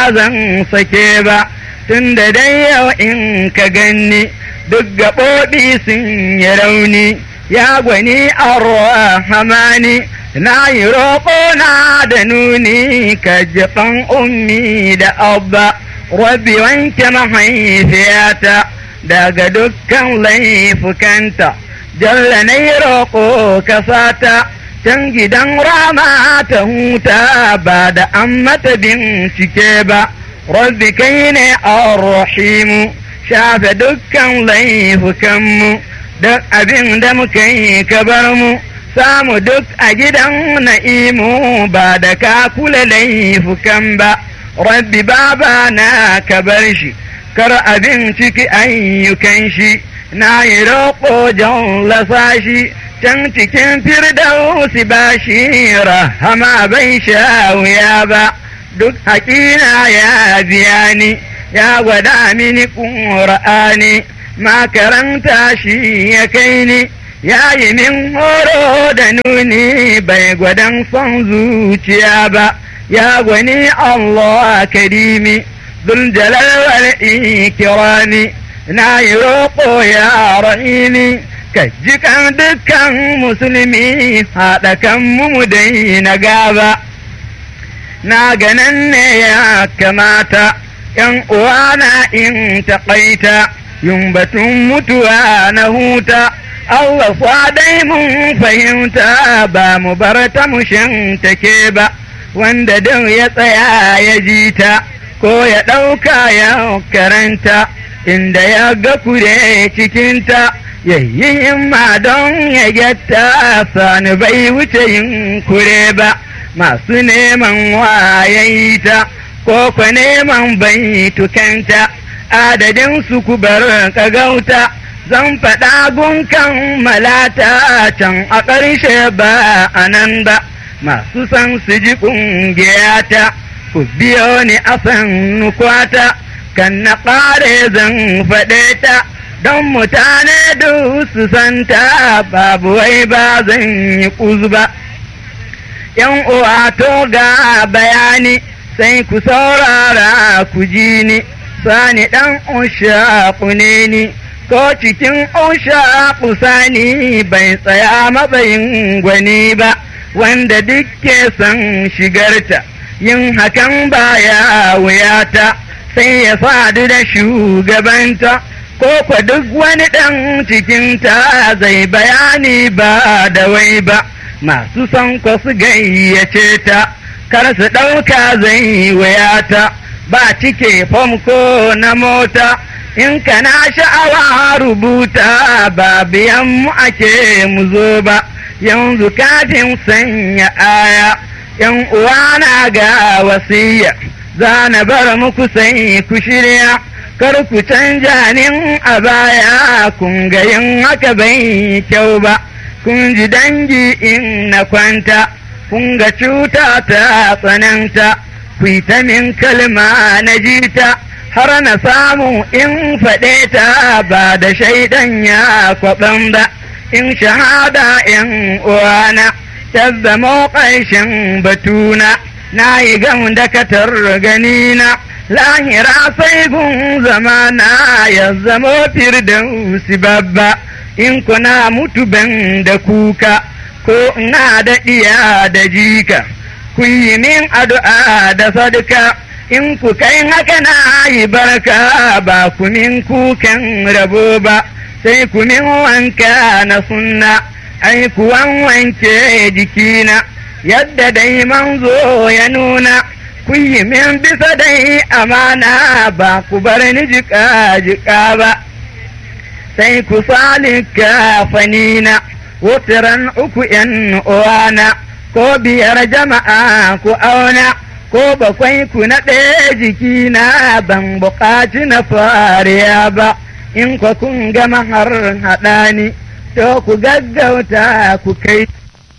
ba zan sake ba, tun da dai yau in ka ganni duk gaɓoɓi sun yi rauni. Ya gwani ar-Rahmani, na yi roƙo na da nuni, ka jiƙan ummi da abba. Rabbi wanke mahaifiyata daga dukkan laifukanta, jalla na yi roƙo ka sata can gidan rama ta huta ba da an mata bincike ba. Rabbi kai ne ar-Rahimu, shafe dukkan laifukanmu, duk abin da muka yi ka bar mu, samu duk a gidan na'imu ba da ka kula laifukan ba. Rabbi baba na ka bar shi, kar abin ciki ayyukan shi, na yi roƙo jallasa shi can cikin firdausi ba shi rahama bai sha wuya ba. Duk haƙina ya biya ni, ya gwada mini ƙur'ani, makaranta shi ya kai ni, ya yi min horo da nuni, bai gwadan son zuciya ba. Ya gwani Allah karimi, dhul jalal wal ikrami, na yi roƙo ya rahimi, ka jikan dukkan musulmi, haɗa kan mu daina gaba. Na ganan ne ya kamata ‘yan uwana in taƙaita, yin batun mutuwa na huta, Allah dai mun fahimta, ba mu bar ta mushin take ba. Wanda duk ya tsaya ya ji ta, ko ya ɗauka ya karanta, inda ya ga kure cikinta, ya yi himma don ya gyatta, sani bai wuce yin kure ba. Masu neman wayayi ta, ko kwa neman baitukanta, adadin su ku bar kagauta, zan faɗa gunkan malata can a ƙarshe ba a nan ba. Masu san su ji ƙungiyata, ku biyo ni a san kwata, kan na ƙare zan faɗe ta, don mutane duk su santa, babu wai ba zan yi ba. ‘Yan uwa to ga bayani, sai ku saurara ku ji ni, sani ɗan ushaƙu ne ni, ko cikin ushaƙu sani bai tsaya matsayin gwani ba. Wanda duk ke son shigarta, yin hakan baya wuyata, sai ya sadu da shugabanta, ko kwa duk wani ɗan cikinta zai bayani ba da wai ba. Masu son ko su gayyace ta, kar su ɗauka zai wuyata, ba cike fom ko na mota, in kana sha'awa rubuta, ba biyan mu ake mu zo ba. Yanzu kafin sanya aya, ‘yan uwana ga wasiya, za na bar muku sai ku shirya, kar ku canja nin a baya, kun ga yin haka bai kyau ba. Kun ji dangi in na kwanta, kun ga cuta ta tsananta, ku yi ta min kalma na jita, har na samu in faɗe ta, ba da shaidan ya kwaɓan ba. In shahada ‘yan uwana, ta zama ƙarshen batuna, na yi gam da katar ganina, lahira sai gun zamana, ya zama firdausi babba. In kuna mutu ban da kuka, ko ina da ɗiya da jika, ku yi min addu'a da sadaka, in ku kai haka na yi barka, ba ku min kukan rabo ba. Sai ku min wanka na sunna, ai kuwan wanke jikina, yadda dai manzo ya nuna, ku yi min bisa dai amana, ba ku bar ni jika ba. Sai ku salika fanina, wutiran uku ‘yan uwana, ko biyar jama'a ku auna, ko bakwai ku naɗe jikina, ban buƙaci na fariya ba. In kwa kun gama har haɗani, to ku gaggauta ku kai